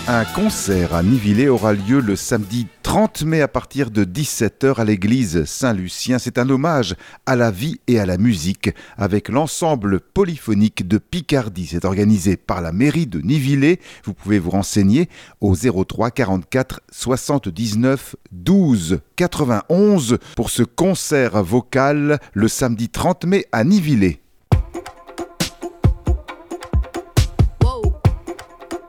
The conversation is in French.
Un concert à Nivillet aura lieu le samedi 30 mai à partir de 17h à l'église Saint-Lucien. C'est un hommage à la vie et à la musique avec l'ensemble polyphonique de Picardie. C'est organisé par la mairie de Nivillet. Vous pouvez vous renseigner au 03 44 79 12 91 pour ce concert vocal le samedi 30 mai à Nivillet.